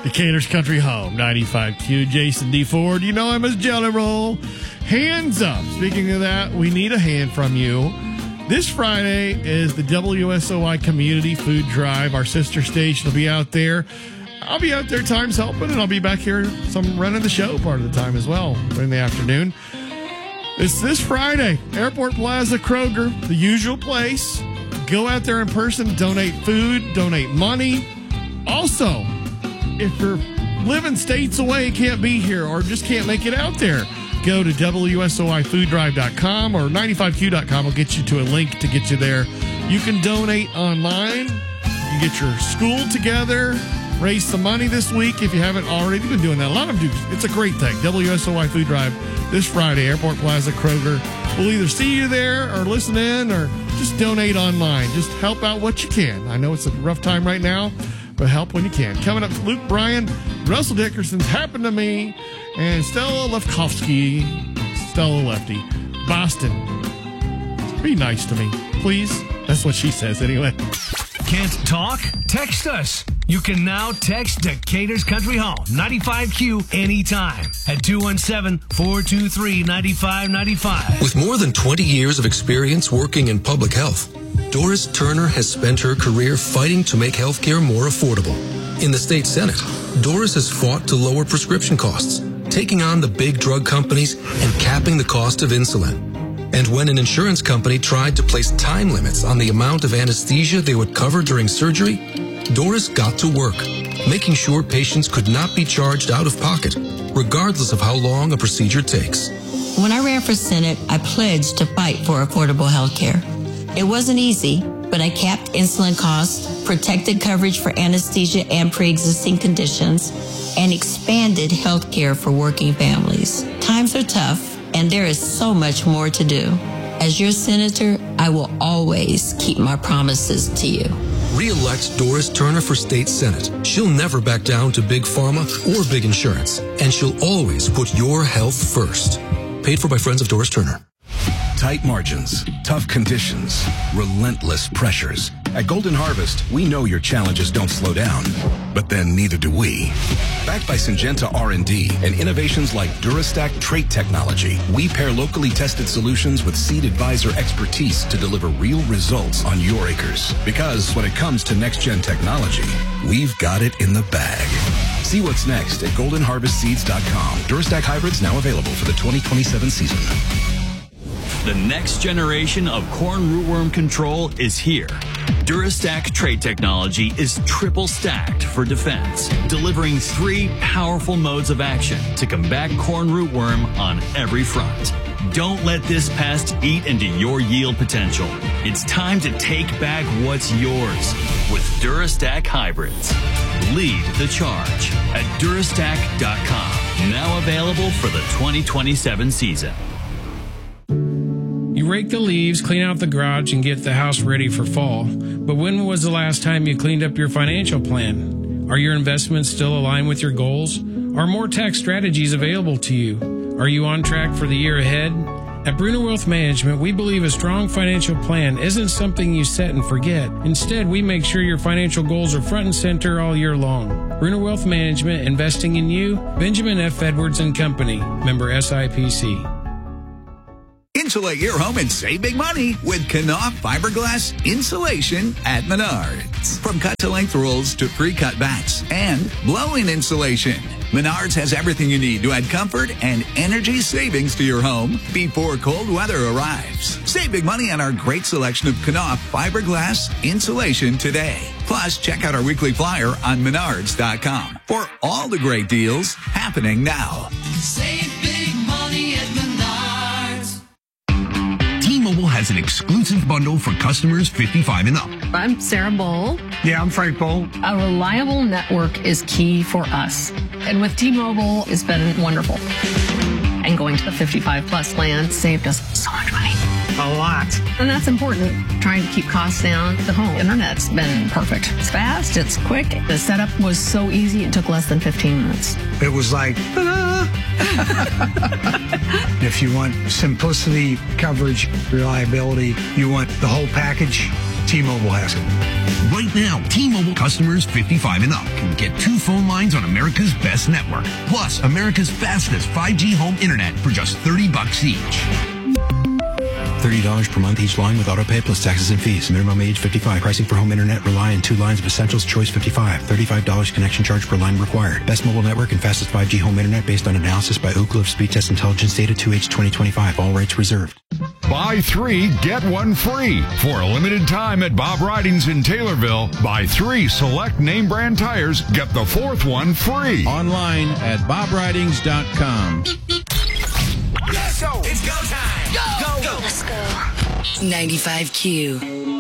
Decatur's Country Home, 95Q. Jason D. Ford. You know I'm a jelly roll. Hands up. Speaking of that, we need a hand from you. This Friday is the WSOI Community Food Drive. Our sister station will be out there. I'll be out there times helping, and I'll be back here running the show part of the time as well in the afternoon. It's this Friday, Airport Plaza, Kroger, the usual place. Go out there in person, donate food, donate money. Also, if you're living states away, can't be here, or just can't make it out there, go to WSOIFoodDrive.com or 95Q.com. Will get you to a link to get you there. You can donate online. You can get your school together. Raise some money this week if you haven't already been doing that. A lot of them do. It's a great thing. WSOI Food Drive this Friday, Airport Plaza, Kroger. We'll either see you there or listen in or just donate online. Just help out what you can. I know it's a rough time right now, but help when you can. Coming up, Luke Bryan, Russell Dickerson's Happened to Me, and Stella Lefkowski, Stella Lefty. Boston, be nice to me, please. That's what she says anyway. Can't talk? Text us. You can now text Decatur's Country Home, 95Q, anytime at 217-423-9595. With more than 20 years of experience working in public health, Doris Turner has spent her career fighting to make healthcare more affordable. In the state Senate, Doris has fought to lower prescription costs, taking on the big drug companies and capping the cost of insulin. And when an insurance company tried to place time limits on the amount of anesthesia they would cover during surgery, Doris got to work, making sure patients could not be charged out of pocket, regardless of how long a procedure takes. When I ran for Senate, I pledged to fight for affordable health care. It wasn't easy, but I capped insulin costs, protected coverage for anesthesia and pre-existing conditions, and expanded health care for working families. Times are tough, and there is so much more to do. As your senator, I will always keep my promises to you. Re-elect Doris Turner for State Senate. She'll never back down to big pharma or big insurance, and she'll always put your health first. Paid for by Friends of Doris Turner. Tight margins, tough conditions, relentless pressures. At Golden Harvest, we know your challenges don't slow down, but then neither do we. Backed by Syngenta R&D and innovations like DuraStack trait technology, we pair locally tested solutions with Seed Advisor expertise to deliver real results on your acres. Because when it comes to next-gen technology, we've got it in the bag. See what's next at goldenharvestseeds.com. DuraStack hybrids now available for the 2027 season. The next generation of corn rootworm control is here. DuraStack trait technology is triple stacked for defense, delivering 3 powerful modes of action to combat corn rootworm on every front. Don't let this pest eat into your yield potential. It's time to take back what's yours with DuraStack hybrids. Lead the charge at Durastack.com. Now available for the 2027 season. You rake the leaves, clean out the garage, and get the house ready for fall. But when was the last time you cleaned up your financial plan? Are your investments still aligned with your goals? Are more tax strategies available to you? Are you on track for the year ahead? At Bruner Wealth Management, we believe a strong financial plan isn't something you set and forget. Instead, we make sure your financial goals are front and center all year long. Bruner Wealth Management, investing in you. Benjamin F. Edwards & Company, member SIPC. Insulate your home and save big money with Knauf fiberglass insulation at Menards. From cut-to-length rolls to pre-cut bats and blow-in insulation, Menards has everything you need to add comfort and energy savings to your home before cold weather arrives. Save big money on our great selection of Knauf fiberglass insulation today. Plus, check out our weekly flyer on Menards.com for all the great deals happening now. Save big money at Menards. T-Mobile has an exclusive bundle for customers 55 and up. I'm Sarah Bowl. Yeah, I'm Frank Bowl. A reliable network is key for us. And with T-Mobile, it's been wonderful. And going to the 55 plus plan saved us so much money. A lot. And that's important. Trying to keep costs down. The home internet's been perfect. It's fast. It's quick. The setup was so easy. It took less than 15 minutes. It was like, If you want simplicity, coverage, reliability, you want the whole package, T-Mobile has it. Right now, T-Mobile customers 55 and up can get 2 phone lines on America's best network, plus America's fastest 5G home internet for just $30 each. $30 per month each line with autopay plus taxes and fees. Minimum age 55. Pricing for home internet rely on 2 lines of Essentials Choice 55. $35 connection charge per line required. Best mobile network and fastest 5G home internet based on analysis by Ookla of Speed Test Intelligence data 2H 2025. All rights reserved. Buy 3, get 1 free. For a limited time at Bob Ridings in Taylorville, buy 3 select name brand tires, get the 4th one free. Online at bobridings.com. Let's go. It's go time. Go. Let's go. 95Q.